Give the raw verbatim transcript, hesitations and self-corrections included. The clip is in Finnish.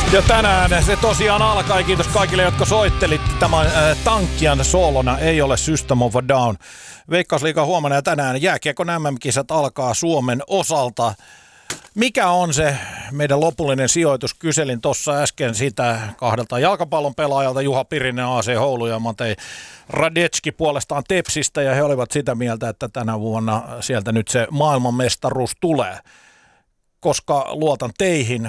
Ja tänään se tosiaan alkaa. Kiitos kaikille, jotka soittelitte. Tämä äh, Tankkian soolona ei ole System of a Down. Veikkausliiga huomenna ja tänään jääkiekon M M-kisat alkaa Suomen osalta. Mikä on se meidän lopullinen sijoitus? Kyselin tuossa äsken sitä kahdelta jalkapallon pelaajalta, Juha Pirinen A C Oulu ja Matei Radetski puolestaan Tepsistä, ja he olivat sitä mieltä, että tänä vuonna sieltä nyt se maailmanmestaruus tulee. Koska luotan teihin,